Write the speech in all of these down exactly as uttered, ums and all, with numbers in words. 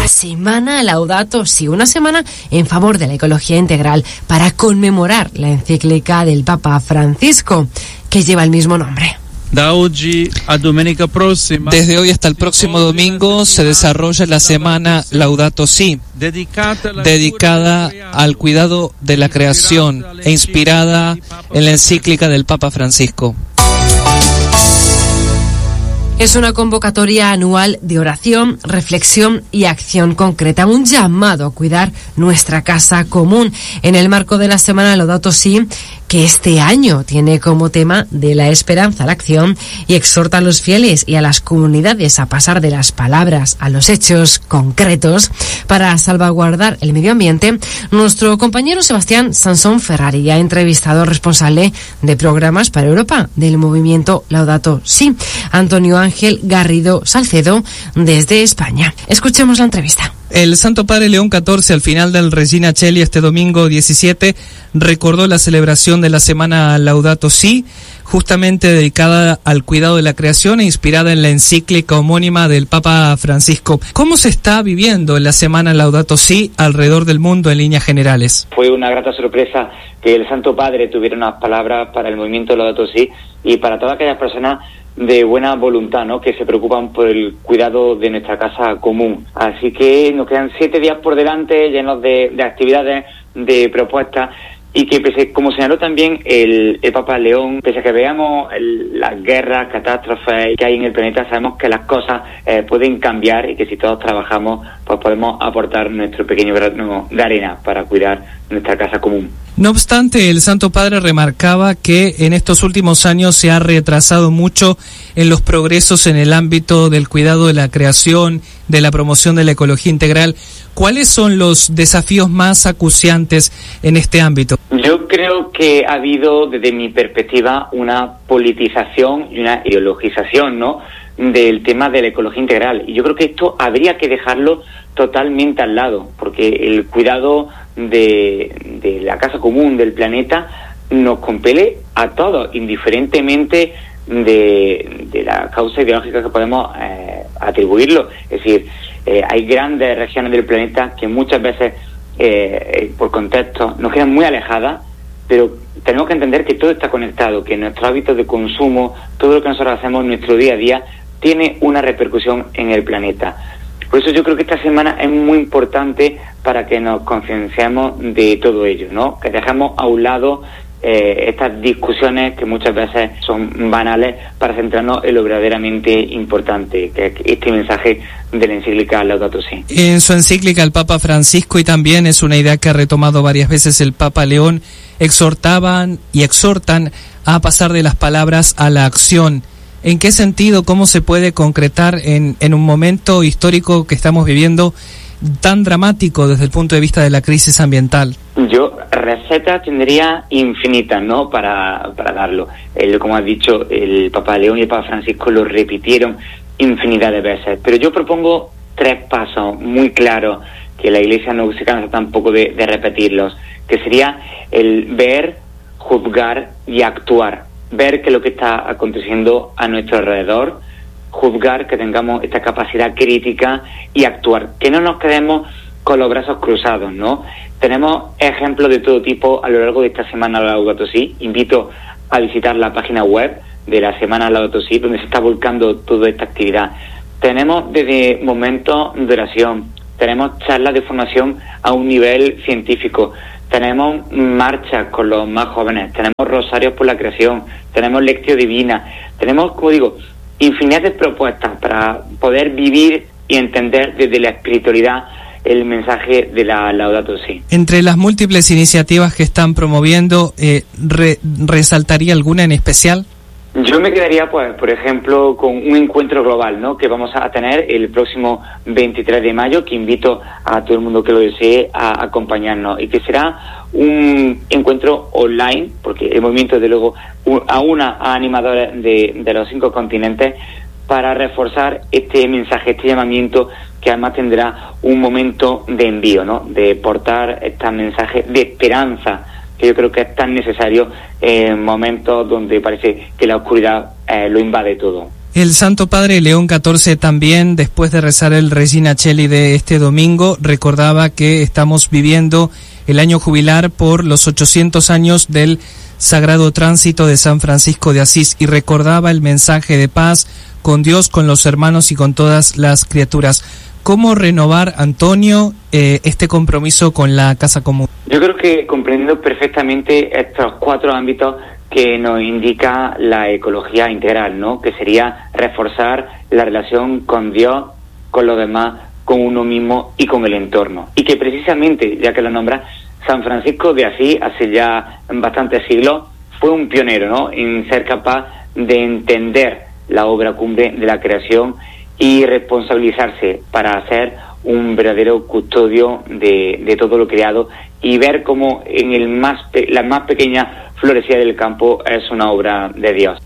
la semana Laudato Si, una semana en favor de la ecología integral para conmemorar la encíclica del Papa Francisco, que lleva el mismo nombre. Desde hoy hasta el próximo domingo se desarrolla la semana Laudato Si, dedicada al cuidado de la creación e inspirada en la encíclica del Papa Francisco. Es una convocatoria anual de oración, reflexión y acción concreta, un llamado a cuidar nuestra casa común en el marco de la semana Laudato Si, que este año tiene como tema de la esperanza a la acción y exhorta a los fieles y a las comunidades a pasar de las palabras a los hechos concretos para salvaguardar el medio ambiente. Nuestro compañero Sebastián Sansón Ferrari ha entrevistado al responsable de programas para Europa del movimiento Laudato Si, Antonio Ángel Garrido Salcedo, desde España. Escuchemos la entrevista. El Santo Padre León catorce, al final del Regina Coeli este domingo diecisiete, recordó la celebración de la semana Laudato Si, justamente dedicada al cuidado de la creación e inspirada en la encíclica homónima del Papa Francisco. ¿Cómo se está viviendo la semana Laudato Si alrededor del mundo en líneas generales? Fue una grata sorpresa que el Santo Padre tuviera unas palabras para el movimiento Laudato Si y para todas aquellas personas de buena voluntad, ¿no?, que se preocupan por el cuidado de nuestra casa común. Así que nos quedan siete días por delante llenos de, de actividades, de propuestas, y que, pese, como señaló también el, el Papa León, pese a que veamos el, las guerras, catástrofes que hay en el planeta, sabemos que las cosas eh, pueden cambiar y que si todos trabajamos, pues podemos aportar nuestro pequeño grano de arena para cuidar nuestra casa común. No obstante, el Santo Padre remarcaba que en estos últimos años se ha retrasado mucho en los progresos en el ámbito del cuidado de la creación, de la promoción de la ecología integral. ¿Cuáles son los desafíos más acuciantes en este ámbito? Yo creo que ha habido, desde mi perspectiva, una politización y una ideologización, ¿no?, del tema de la ecología integral. Y yo creo que esto habría que dejarlo totalmente al lado, porque el cuidado de, de la casa común, del planeta, nos compele a todos, indiferentemente de, de la causa ideológica que podemos eh, atribuirlo. Es decir, eh, hay grandes regiones del planeta que muchas veces, eh, por contexto, nos quedan muy alejadas, pero tenemos que entender que todo está conectado, que nuestros hábitos de consumo, todo lo que nosotros hacemos en nuestro día a día, tiene una repercusión en el planeta. Por eso yo creo que esta semana es muy importante para que nos concienciemos de todo ello, ¿no? Que dejemos a un lado eh, estas discusiones que muchas veces son banales para centrarnos en lo verdaderamente importante, que es este mensaje de la encíclica Laudato Si. En su encíclica el Papa Francisco, y también es una idea que ha retomado varias veces el Papa León, exhortaban y exhortan a pasar de las palabras a la acción. ¿En qué sentido? ¿Cómo se puede concretar en, en un momento histórico que estamos viviendo tan dramático desde el punto de vista de la crisis ambiental? Yo recetas tendría infinitas, ¿no?, para, para darlo. El, como has dicho, el Papa León y el Papa Francisco lo repitieron infinidad de veces, pero yo propongo tres pasos muy claros que la Iglesia no se cansa tampoco de, de repetirlos, que sería el ver, juzgar y actuar. Ver qué es lo que está aconteciendo a nuestro alrededor, juzgar, que tengamos esta capacidad crítica y actuar, que no nos quedemos con los brazos cruzados, ¿no? Tenemos ejemplos de todo tipo a lo largo de esta semana Laudato Si. Invito a visitar la página web de la semana Laudato Si, donde se está volcando toda esta actividad. Tenemos desde momentos de oración, tenemos charlas de formación a un nivel científico, tenemos marchas con los más jóvenes, tenemos rosarios por la creación, tenemos lectio divina, tenemos, como digo, infinidad de propuestas para poder vivir y entender desde la espiritualidad el mensaje de la Laudato Si. Entre las múltiples iniciativas que están promoviendo, eh, re, ¿resaltaría alguna en especial? Yo me quedaría, pues, por ejemplo, con un encuentro global, ¿no?, que vamos a tener el próximo veintitrés de mayo, que invito a todo el mundo que lo desee a acompañarnos, y que será un encuentro online, porque el movimiento, de luego, aúna a animadores de, de los cinco continentes para reforzar este mensaje, este llamamiento, que además tendrá un momento de envío, ¿no?, de portar este mensaje de esperanza, que yo creo que es tan necesario en momentos donde parece que la oscuridad eh, lo invade todo. El Santo Padre León catorce también, después de rezar el Regina Coeli de este domingo, recordaba que estamos viviendo el año jubilar por los ochocientos años del Sagrado Tránsito de San Francisco de Asís y recordaba el mensaje de paz con Dios, con los hermanos y con todas las criaturas. ¿Cómo renovar, Antonio, eh, este compromiso con la Casa Común? Yo creo que comprendiendo perfectamente estos cuatro ámbitos que nos indica la ecología integral, ¿no? Que sería reforzar la relación con Dios, con los demás, con uno mismo y con el entorno. Y que precisamente, ya que lo nombra, San Francisco de Asís, hace ya bastantes siglos, fue un pionero, ¿no? En ser capaz de entender la obra cumbre de la creación y responsabilizarse para ser un verdadero custodio de, de todo lo creado y ver cómo en el más pe- la más pequeña florecida del campo es una obra de Dios.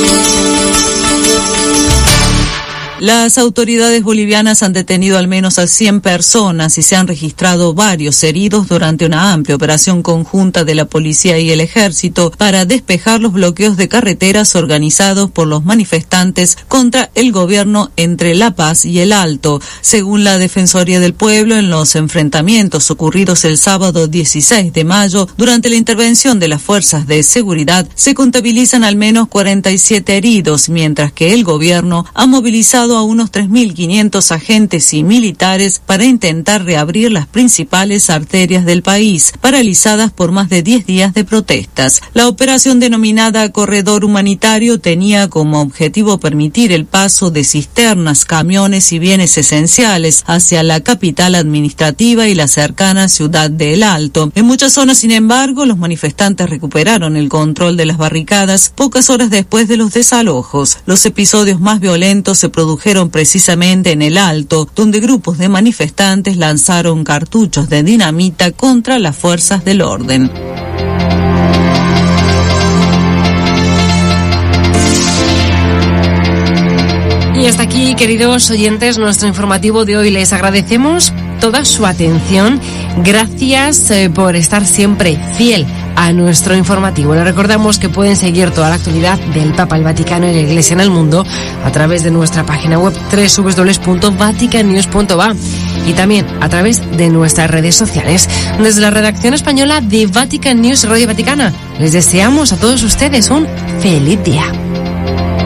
Las autoridades bolivianas han detenido al menos a cien personas y se han registrado varios heridos durante una amplia operación conjunta de la policía y el ejército para despejar los bloqueos de carreteras organizados por los manifestantes contra el gobierno entre La Paz y El Alto. Según la Defensoría del Pueblo, en los enfrentamientos ocurridos el sábado dieciséis de mayo, durante la intervención de las fuerzas de seguridad, se contabilizan al menos cuarenta y siete heridos, mientras que el gobierno ha movilizado a unos tres mil quinientos agentes y militares para intentar reabrir las principales arterias del país, paralizadas por más de diez días de protestas. La operación denominada Corredor Humanitario tenía como objetivo permitir el paso de cisternas, camiones y bienes esenciales hacia la capital administrativa y la cercana ciudad de El Alto. En muchas zonas, sin embargo, los manifestantes recuperaron el control de las barricadas pocas horas después de los desalojos. Los episodios más violentos se produjeron precisamente en El Alto, donde grupos de manifestantes lanzaron cartuchos de dinamita contra las fuerzas del orden. Y hasta aquí, queridos oyentes, nuestro informativo de hoy. Les agradecemos toda su atención. Gracias eh, por estar siempre fiel a nuestro informativo. Les recordamos que pueden seguir toda la actualidad del Papa, el Vaticano y la Iglesia en el mundo a través de nuestra página web doble u doble u doble u punto vatican news punto va y también a través de nuestras redes sociales. Desde la redacción española de Vatican News Radio Vaticana, les deseamos a todos ustedes un feliz día.